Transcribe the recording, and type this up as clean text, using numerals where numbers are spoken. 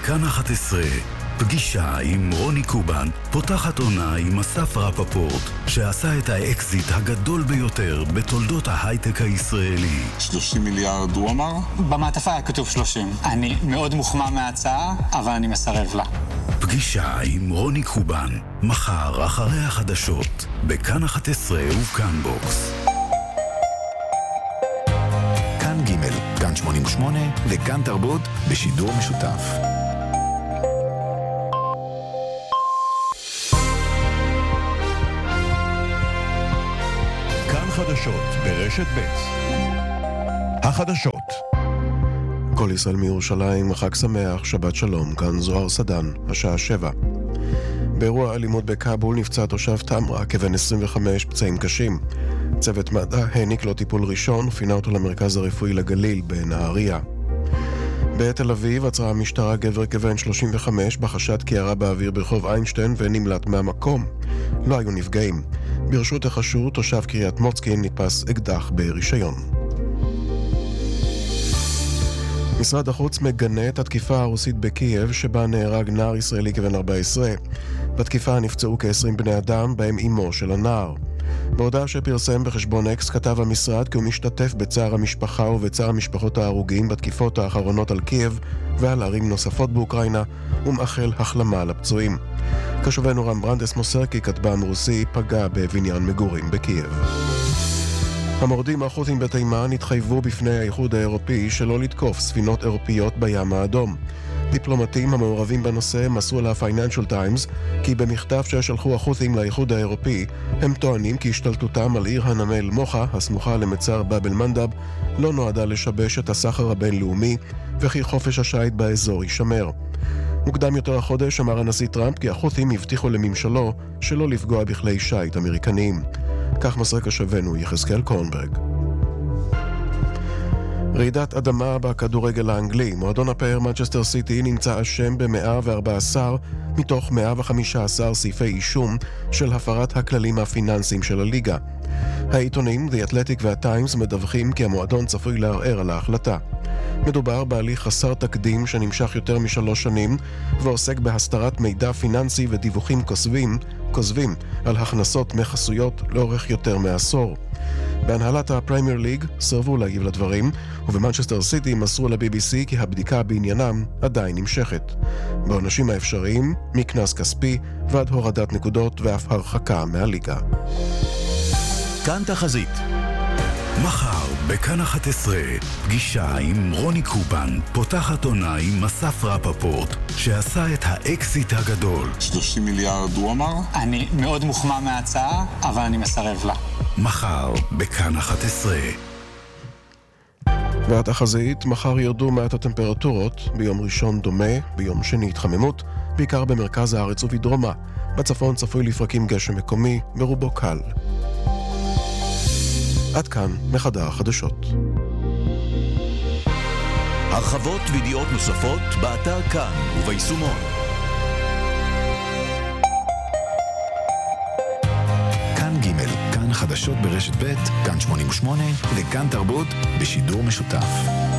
בכאן 11, פגישה עם רוני קובן, פותחת עונה עם אסף רפפורט, שעשה את האקזיט הגדול ביותר בתולדות ההייטק הישראלי. 30 מיליארד הוא אמר? במעטפה היה כתוב 30. אני מאוד מוחמא מההצעה, אבל אני מסרב לה. פגישה עם רוני קובן, מחר אחרי החדשות, בכאן 11 ובכאן בוקס. כאן ג', כאן 88 וכאן תרבות בשידור משותף. כאן חדשות ברשת ב'. החדשות. כל ישראל מירושלים, חג שמח, שבת שלום, כאן זוהר סדן, השעה 7. באירוע אלימות בקאבול נפצע תושב תמרה, כבן 25, פצעים קשים. צוות מד"א העניק לו טיפול ראשון ופינה אותו למרכז הרפואי לגליל בנהריה. בתל אביב עצרה המשטרה גבר כבן 35 בחשד כי ירה באוויר ברחוב איינשטיין ונמלט מהמקום. לא היו נפגעים. ברשות החשוד תושב קריית מוצקין נתפס אקדח ברישיון. משרד החוץ מגנה את התקיפה הרוסית בקייב שבה נהרג נער ישראלי כבן 14. בתקיפה נפצעו כ-20 בני אדם, בהם אמו של הנער. בהודעה שפרסם בחשבון אקס כתב המשרד כי הוא משתתף בצער המשפחה ובצער המשפחות ההרוגים בתקיפות האחרונות על קייב ועל ערים נוספות באוקראינה, ומאחל החלמה לפצועים. קשובנו רם ברנדס מוסר כי כטב"ם רוסי פגע בבניין מגורים בקייב. המורדים החות'ים בתימן התחייבו בפני האיחוד האירופי שלא לתקוף ספינות אירופיות בים האדום. דיפלומטים המעורבים בנושא מסרו ל-Financial Times כי במכתב ששלחו החות'ים לאיחוד האירופי הם טוענים כי השתלטותם על עיר הנמל מוחה הסמוכה למצר באב אל-מנדב לא נועדה לשבש את הסחר הבינלאומי וכי חופש השייט באזור יישמר. מוקדם יותר החודש אמר הנשיא טראמפ כי החות'ים הבטיחו לממשלו שלא לפגוע בכלי שייט אמריקניים. כך מסר קשבנו יחזקאל קורנברג. רעידת אדמה בכדורגל האנגלי. מועדון הפאר מנצ'סטר סיטי נמצא אשם ב-114 מתוך 115 סעיפי אישום של הפרת הכללים הפיננסיים של הליגה. העיתונים The Athletic וה-Times מדווחים כי המועדון צפוי לערער על ההחלטה. מדובר בהליך חסר תקדים שנמשך יותר מ3 שנים ועוסק בהסתרת מידע פיננסי ודיווחים כוזבים על הכנסות מחסויות לאורך יותר מעשור. בהנהלת הפרמייר ליג סרבו להגיב לדברים, ובמנצ'סטר סיטי מסרו ל-BBC כי הבדיקה בעניינם עדיין נמשכת. בעונשים האפשריים, מכנס כספי ועד הורדת נקודות ואף הרחקה מהליגה. כאן תחזית. מחר בכאן 11, פגישה עם רוני קובן, פותחת עונה עם אסף רפפורט, שעשה את האקזיט הגדול. 30 מיליארד הוא אמר? אני מאוד מוחמא מההצעה, אבל אני מסרב לה. מחר בכאן 11. והתחזית, מחר ירדו מעט הטמפרטורות, ביום ראשון דומה, ביום שני התחממות, בעיקר במרכז הארץ ובדרומה. בצפון צפוי לפרקים גשם מקומי, ברובו קל. עד כאן מחדר החדשות. הרחבות וידיעות נוספות באתר כאן וביישומון. כאן ג', כאן חדשות ברשת ב', כאן 88 וכאן תרבות בשידור משותף.